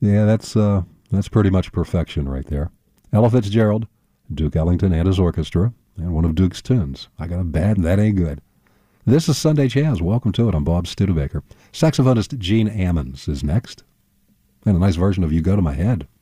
Yeah, that's pretty much perfection right there. Ella Fitzgerald, Duke Ellington and his orchestra, and one of Duke's tunes. I got a bad and that ain't good. This is Sunday Jazz. Welcome to it. I'm Bob Studebaker. Saxophonist Gene Ammons is next. And a nice version of You Go to My Head.